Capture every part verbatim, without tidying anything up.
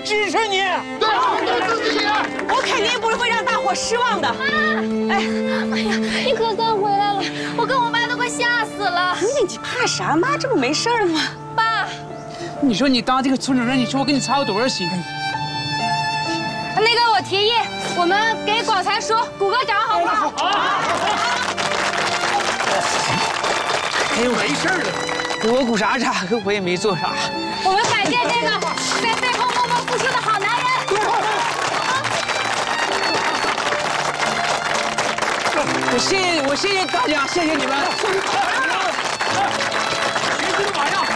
支持你。 对，我们都支持你。 我肯定不会让大伙失望的。 哎，哎呀，你哥哥回来了，我跟我妈都快吓死了。 你怕啥？妈这不没事了吗？ 爸， 你说你当这个村主任，你说我给你操多少心？ 那个我提议，我们给广才叔鼓个掌，好不好？好。 哎呦，没事了，给我鼓啥掌？我也没做啥。 我们感谢这个在背后默默付出的好男人。 我谢谢，我谢谢大家，谢谢你们。学习的榜样。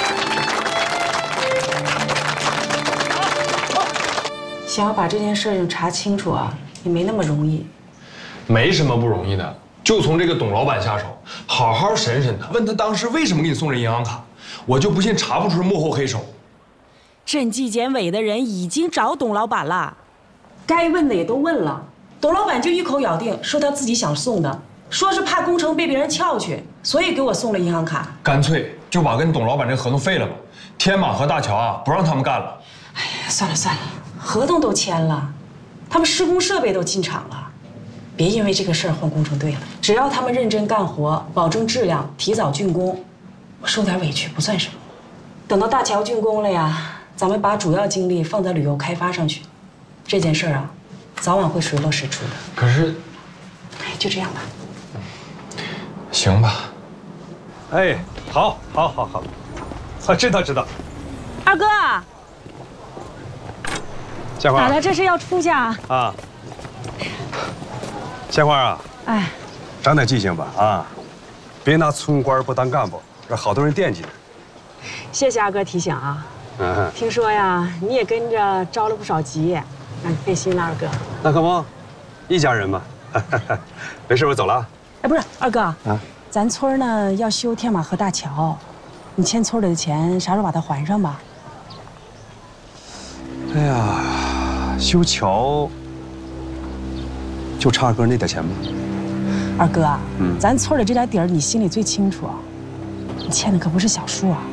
想要把这件事查清楚啊，也没那么容易。 没什么不容易的，就从这个董老板下手，好好审审他，问他当时为什么给你送这银行卡，我就不信查不出幕后黑手。 镇纪检委的人已经找董老板了，该问的也都问了，董老板就一口咬定说他自己想送的，说是怕工程被别人撬去，所以给我送了银行卡。 干脆就把跟董老板这个合同废了吧，天马和大桥啊，不让他们干了。 哎呀，算了算了，合同都签了，他们施工设备都进厂了，别因为这个事儿换工程队了。只要他们认真干活，保证质量，提早竣工，我受点委屈不算什么。等到大桥竣工了呀，咱们把主要精力放在旅游开发上去，这件事儿啊，早晚会水落石出的。 可是， 哎，就这样吧。 行吧。 哎，好，好，好，好，啊，知道知道。 二哥， 鲜花， 咋的？这是要出去啊？ 啊，鲜花啊， 哎， 长点记性吧啊，别拿村官不当干部，让好多人惦记着。 谢谢二哥提醒啊。 嗯， 听说呀，你也跟着着了不少急，让你费心了，二哥。 那可不，一家人嘛。没事，我走了啊。 哎，不是二哥啊， 咱村呢要修天马河大桥，你欠村里的钱啥时候把它还上吧？ 哎呀，修桥就差二哥那点钱吗？ 二哥， 嗯， 咱村里这点底儿你心里最清楚，你欠的可不是小数啊。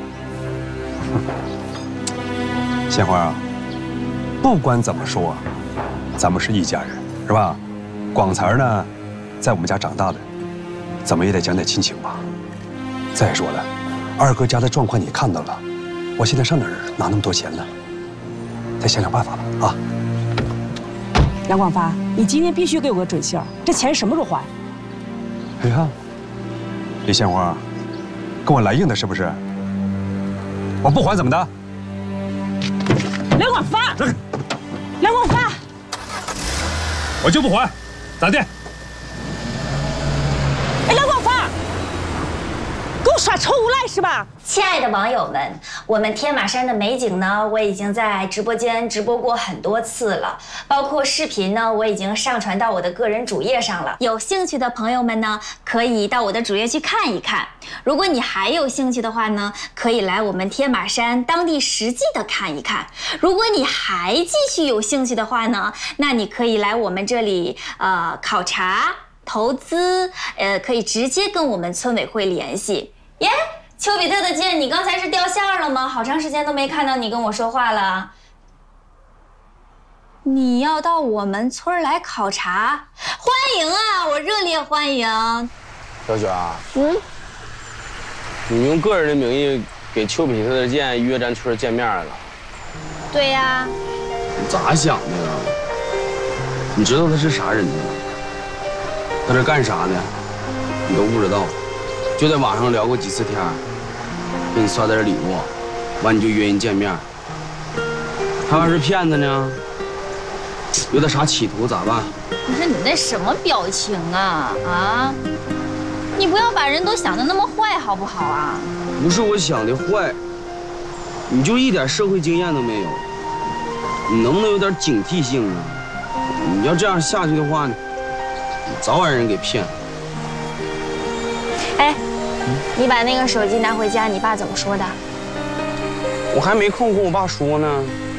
鲜花啊，不管怎么说，咱们是一家人，是吧？广才呢，在我们家长大的，怎么也得讲点亲情吧。再说了，二哥家的状况你看到了，我现在上哪儿拿那么多钱呢？再想想办法吧，啊！ 杨广发，你今天必须给我个准信儿，这钱什么时候还？ 哎呀，李鲜花，跟我来硬的是不是？我不还怎么的？ 梁广发，梁广发， 我就不还，咋的？ 哎，梁广发，给我耍臭无赖是吧？ 亲爱的网友们，我们天马山的美景呢，我已经在直播间直播过很多次了，包括视频呢，我已经上传到我的个人主页上了。有兴趣的朋友们呢，可以到我的主页去看一看。如果你还有兴趣的话呢，可以来我们天马山当地实际的看一看。如果你还继续有兴趣的话呢，那你可以来我们这里呃考察、投资，呃，可以直接跟我们村委会联系。耶！丘比特的箭，你刚才是掉线了吗？好长时间都没看到你跟我说话了。你要到我们村来考察，欢迎啊！我热烈欢迎。 小雪啊， 嗯， 你用个人的名义给丘比特的箭约咱村见面了？ 对呀。 你咋想的呀？你知道他是啥人吗？他这干啥的？你都不知道，就在网上聊过几次天。给你刷点礼物，完你就约人见面。他要是骗子呢，有点啥企图咋办？ 不是你那什么表情啊啊！你不要把人都想得那么坏好不好啊？ 不是我想的坏，你就一点社会经验都没有，你能不能有点警惕性啊？你要这样下去的话，你早晚让人给骗。 哎。你把那个手机拿回家，你爸怎么说的？ 我还没空跟我爸说呢。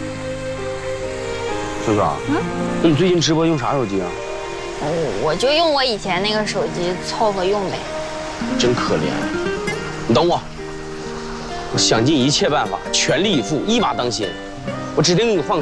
秀哥，嗯，那你最近直播用啥手机啊？ 我我就用我以前那个手机凑合用呗。 真可怜，你等我，我想尽一切办法，全力以赴，一马当先，我指定给你换。